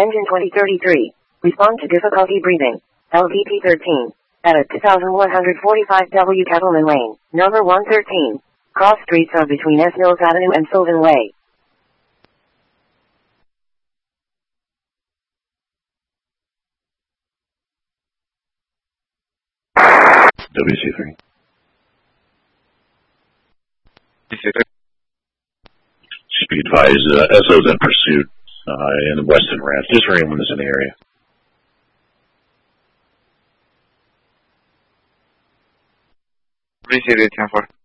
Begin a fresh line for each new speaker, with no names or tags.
Engine 2033. Respond to difficulty breathing. LVP 13. At a 2145W Cattleman Lane, number 113. Cross streets are between S. Mills Avenue and Sylvan Way.
WC3. Just be advised, SO's in pursuit in the Weston Ranch. Just for anyone that's in the area.
WC3 10-4.